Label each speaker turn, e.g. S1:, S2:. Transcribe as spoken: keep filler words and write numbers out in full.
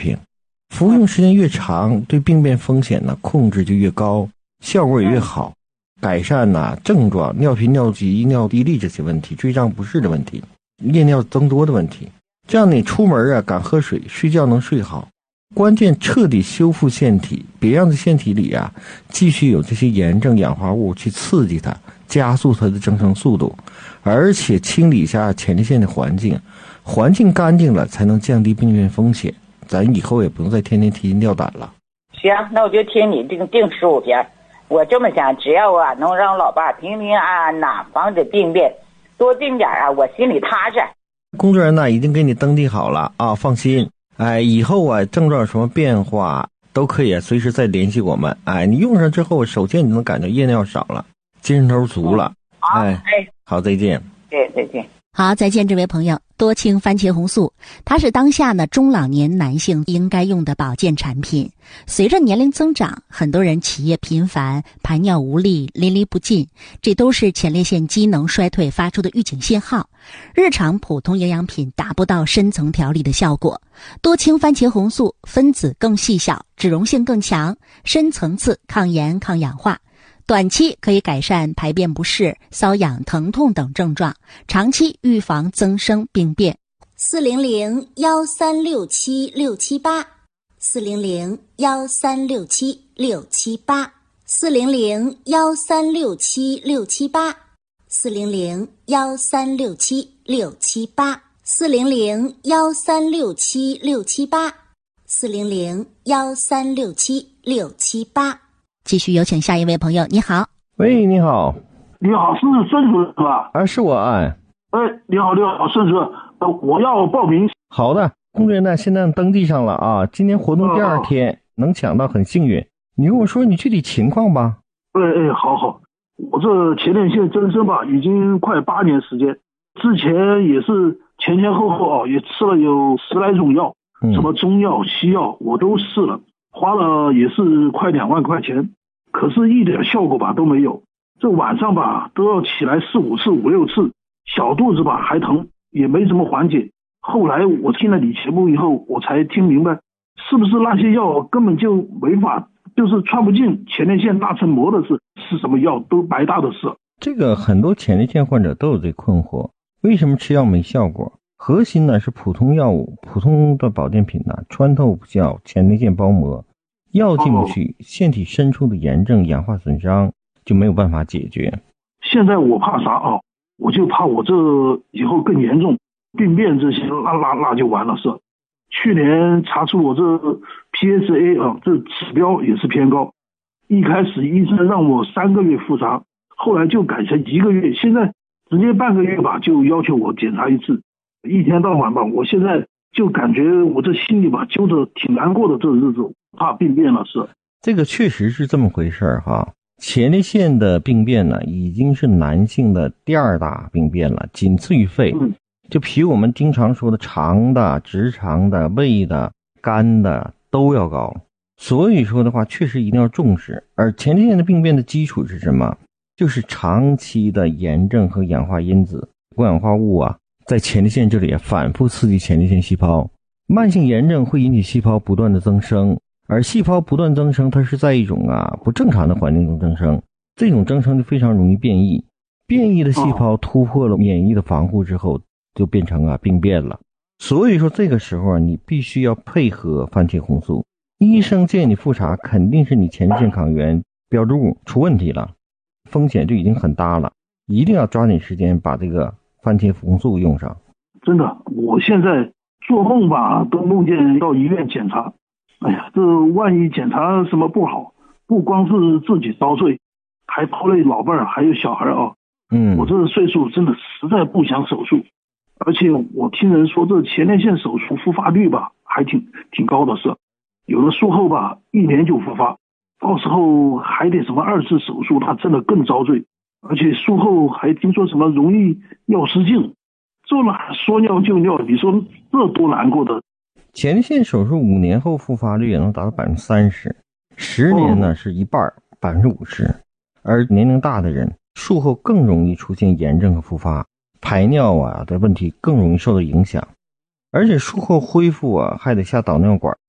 S1: 平。服用时间越长，对病变风险呢控制就越高，效果也越好，改善呢症状、尿频、尿急、尿滴沥这些问题，坠胀不适的问题，夜尿增多的问题。这样你出门啊敢喝水，睡觉能睡好。关键彻底修复腺体，别让这腺体里啊继续有这些炎症氧化物去刺激它，加速它的增生速度，而且清理一下前列腺的环境，环境干净了才能降低病变风险。咱以后也不用再天天提心吊胆了。
S2: 行，那我就听你定定十五瓶。我这么想，只要啊能让老爸平平安安呐，防止病变，多定点啊，我心里踏实。
S1: 工作人员呢已经给你登记好了啊，放心。哎，以后啊症状有什么变化都可以随时再联系我们。哎，你用上之后，首先你能感觉夜尿少了，精神头足了。
S2: 嗯、
S1: 哎，
S2: 哎，
S1: 好，再见。
S2: 对，再见。
S3: 好，再见，这位朋友。多氢番茄红素，它是当下呢中老年男性应该用的保健产品。随着年龄增长，很多人起夜频繁、排尿无力、淋漓不尽，这都是前列腺机能衰退发出的预警信号。日常普通营养品达不到深层调理的效果。多氢番茄红素分子更细小，脂溶性更强，深层次抗炎抗氧化。短期可以改善排便不适、瘙痒、疼痛等症状，长期预防增生病变。四零零幺三六七六七八，四零零幺三六七六七八，四零零幺三六七六七八，四零零幺三六七六七八，四零零幺三六七六七八，四零零幺三六七六七八。继续有请下一位朋友。你好。
S1: 喂，你好。
S4: 你好，是孙主是吧？
S1: 啊，是我。哎，
S4: 哎，你好，你好，孙主，呃，我要报名。
S1: 好的，工作人员现在登记上了啊，今天活动第二天、哦、能抢到很幸运。你跟我说你具体情况吧。
S4: 哎哎，好好，我这前列腺增生吧，已经快八年时间，之前也是前前后后啊，也吃了有十来种药，嗯、什么中药、西药我都试了。花了也是快两万块钱，可是一点效果吧都没有。这晚上吧都要起来四五次五六次，小肚子吧还疼，也没怎么缓解。后来我听了你节目以后，我才听明白，是不是那些药根本就没法，就是穿不进前列腺那层膜的事，是什么药都白搭的事。
S1: 这个很多前列腺患者都有这困惑，为什么吃药没效果？核心呢是普通药物、普通的保健品呢穿透不掉前列腺包膜，药进不去，腺体深处的炎症、氧化损伤就没有办法解决。
S4: 现在我怕啥啊？我就怕我这以后更严重，病变这些，那那那就完了是。去年查出我这 P S A 啊，这指标也是偏高。一开始医生让我三个月复查，后来就改成一个月，现在直接半个月吧，就要求我检查一次。一天到晚吧，我现在就感觉我这心里吧揪着挺难过的，这日子怕病变了是。
S1: 这个确实是这么回事儿哈。前列腺的病变呢，已经是男性的第二大病变了，仅次于肺。嗯、就比我们经常说的肠的、直肠的、胃的、肝的都要高。所以说的话，确实一定要重视。而前列腺的病变的基础是什么？就是长期的炎症和氧化因子、过氧化物啊。在前列腺这里反复刺激前列腺细胞，慢性炎症会引起细胞不断的增生，而细胞不断增生，它是在一种啊不正常的环境中增生，这种增生就非常容易变异，变异的细胞突破了免疫的防护之后，就变成啊病变了。所以说这个时候你必须要配合番茄红素，医生建议你复查，肯定是你前列腺抗原标志物出问题了，风险就已经很大了，一定要抓紧时间把这个番茄红素用上。
S4: 真的，我现在做梦吧都梦见到医院检查，哎呀，这万一检查什么不好，不光是自己遭罪，还拖累老伴儿还有小孩啊。嗯，我这岁数真的实在不想手术，而且我听人说这前列腺手术复发率吧还挺挺高的是，有的术后吧一年就复发，到时候还得什么二次手术，那真的更遭罪。而且术后还听说什么容易尿失禁，这哪说尿就尿，你说这多难过的。
S1: 前列腺手术五年后复发率也能达到百分之三十，十年呢是一半，百分之五十。而年龄大的人术后更容易出现炎症和复发，排尿啊的问题更容易受到影响，而且术后恢复啊还得下导尿管，